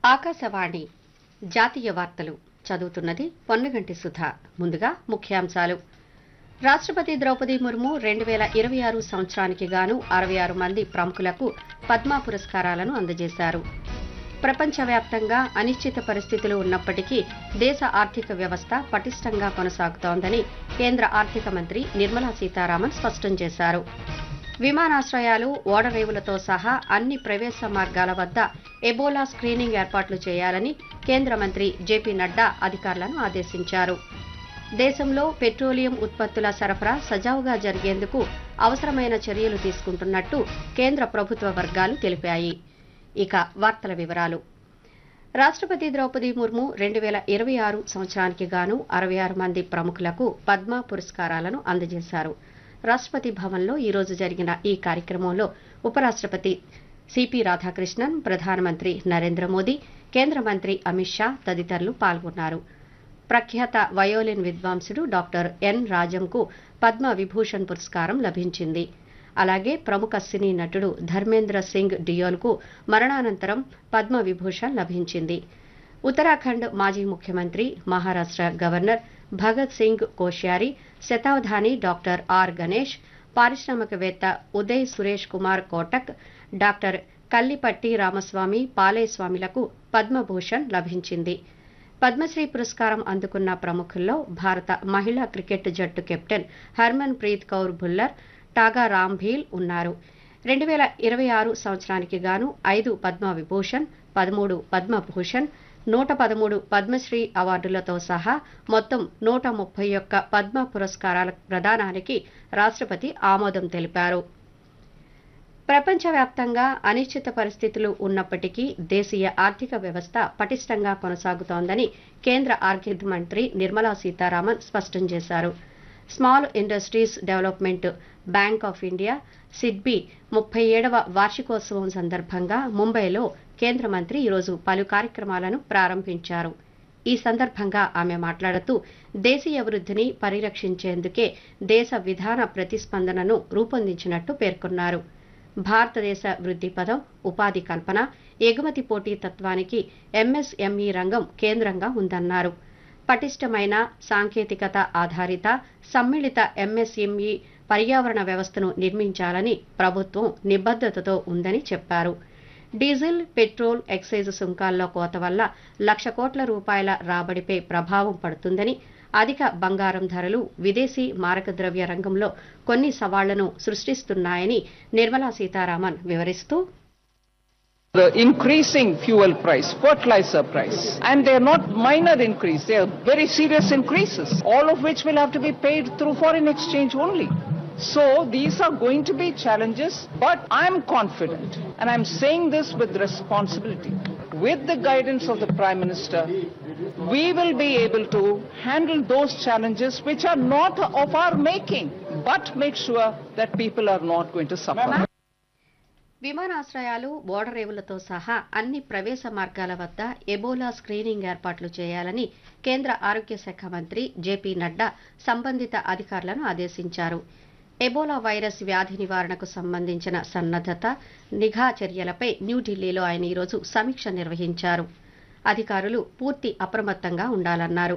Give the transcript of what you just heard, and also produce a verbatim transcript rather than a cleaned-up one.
ఆకాశవాణి జాతీయ వార్తలు చదువుతున్నది పొన్నగంటి సుధ. ముందుగా ముఖ్యాంశాలు. రాష్ట్రపతి ద్రౌపది ముర్ము రెండు వేల ఇరవై ఆరు సంవత్సరానికి గాను అరవై ఆరు మంది ప్రముఖులకు పద్మ పురస్కారాలను అందజేశారు. ప్రపంచవ్యాప్తంగా అనిశ్చిత పరిస్థితులు ఉన్నప్పటికీ దేశ ఆర్థిక వ్యవస్థ పటిష్టంగా కొనసాగుతోందని కేంద్ర ఆర్థిక మంత్రి నిర్మలా సీతారామన్ స్పష్టం చేశారు. విమానాశ్రయాలు, ఓడరేవులతో సహా అన్ని ప్రవేశ మార్గాల వద్ద ఎబోలా స్క్రీనింగ్ ఏర్పాట్లు చేయాలని కేంద్ర మంత్రి జేపీ నడ్డా అధికారులను ఆదేశించారు. దేశంలో పెట్రోలియం ఉత్పత్తుల సరఫరా సజావుగా జరిగేందుకు అవసరమైన చర్యలు తీసుకుంటున్నట్టు కేంద్ర ప్రభుత్వ వర్గాలు తెలిపాయి. ఇక వార్తల వివరాలు. రాష్ట్రపతి ద్రౌపది ముర్ము రెండు వేల ఇరవై ఆరు సంవత్సరానికి గాను అరవై ఆరు మంది ప్రముఖులకు పద్మ పురస్కారాలను అందజేశారు. రాష్ట్రపతి భవన్లో ఈ రోజు జరిగిన ఈ కార్యక్రమంలో ఉపరాష్ట్రపతి సిపి రాధాకృష్ణన్, ప్రధానమంత్రి నరేంద్ర మోదీ, కేంద్ర మంత్రి అమిత్ షా తదితరులు పాల్గొన్నారు. ప్రఖ్యాత వయోలిన్ విద్వాంసుడు డాక్టర్ ఎన్ రాజంకు పద్మ విభూషణ్ పురస్కారం లభించింది. అలాగే ప్రముఖ సినీ నటుడు ధర్మేంద్ర సింగ్ డియోల్కు మరణానంతరం పద్మ విభూషణ్ లభించింది. ఉత్తరాఖండ్ మాజీ ముఖ్యమంత్రి, Maharashtra governor Bhagat Singh Koshyari, శతావధాని doctor are Ganesh, పారిశ్రామికవేత్త ఉదయ్ సురేష్ కుమార్ కోటక్, డాక్టర్ కల్లిపట్టి రామస్వామి పాలేస్వామిలకు పద్మభూషణ్ లభించింది. పద్మశ్రీ పురస్కారం అందుకున్న ప్రముఖుల్లో భారత మహిళా క్రికెట్ జట్టు కెప్టెన్ హర్మన్ ప్రీత్ కౌర్ భుల్లర్, టాగా రాంభీల్ ఉన్నారు. రెండు వేల ఇరవై ఆరు సంవత్సరానికి గాను ఐదు పద్మ విభూషణ్, పదమూడు పద్మభూషణ్, నూట పదమూడు పద్మశ్రీ అవార్డులతో సహా మొత్తం నూట ముప్పై ఒక్క పద్మ పురస్కారాల ప్రదానానికి రాష్ట్రపతి ఆమోదం తెలిపారు. ప్రపంచవ్యాప్తంగా అనిశ్చిత పరిస్థితులు ఉన్నప్పటికీ దేశీయ ఆర్థిక వ్యవస్థ పటిష్టంగా కొనసాగుతోందని కేంద్ర ఆర్థిక మంత్రి నిర్మలా సీతారామన్ స్పష్టం చేశారు. Small industries development bank of India SIDBI ముప్పై ఏడవ వార్షికోత్సవం సందర్భంగా ముంబైలో కేంద్ర మంత్రి ఈరోజు పలు కార్యక్రమాలను ప్రారంభించారు. ఈ సందర్భంగా ఆమె మాట్లాడుతూ దేశీయ వృద్ధిని పరిరక్షించేందుకే దేశ విధాన ప్రతిస్పందనను రూపొందించినట్టు పేర్కొన్నారు. భారతదేశ వృద్ధి పదం, ఉపాధి కల్పన, ఎగుమతి పోటీతత్వానికి ఎంఎస్ఎంఈ రంగం కేంద్రంగా ఉందన్నారు. పటిష్టమైన సాంకేతికత ఆధారిత సమ్మిళిత ఎంఎస్ఎంఈ పర్యావరణ వ్యవస్థను నిర్మించాలని ప్రభుత్వం నిబద్ధతతో ఉందని చెప్పారు. డీజిల్, పెట్రోల్, ఎక్సైజ్ సుంకాల్లో కోత వల్ల లక్ష కోట్ల రూపాయల రాబడిపై ప్రభావం పడుతుందని, అధిక బంగారం ధరలు విదేశీ మారకద్రవ్య రంగంలో కొన్ని సవాళ్లను సృష్టిస్తున్నాయని నిర్మలా సీతారామన్ వివరిస్తూ, the increasing fuel price, fertilizer price, and they are not minor increase, they are very serious increases, all of which will have to be paid through foreign exchange only. So these are going to be challenges, but I am confident, and I am saying this with responsibility, with the guidance of the Prime Minister, we will be able to handle those challenges which are not of our making, but make sure that people are not going to suffer. విమానాశ్రయాలు, ఓడరేవులతో సహా అన్ని ప్రవేశ మార్గాల వద్ద Ebola screening ఏర్పాట్లు చేయాలని కేంద్ర ఆరోగ్య శాఖ మంత్రి జేపీ నడ్డా సంబంధిత అధికారులను ఆదేశించారు. ఎబోలా వైరస్ వ్యాధి నివారణకు సంబంధించిన సన్నద్దత, నిఘా చర్యలపై న్యూఢిల్లీలో ఆయన ఈరోజు సమీక్ష నిర్వహించారు. అధికారులు పూర్తి అప్రమత్తంగా ఉండాలన్నారు.